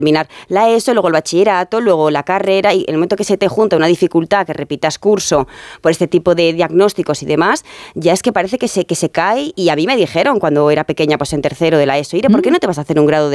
terminar la ESO, luego el bachillerato, luego la carrera, y en el momento que se te junta una dificultad, que repitas curso por este tipo de diagnósticos y demás, ya es que parece que se cae. Y a mí me dijeron cuando era pequeña, pues en tercero de la ESO, Ire, ¿por qué no te vas a hacer un grado de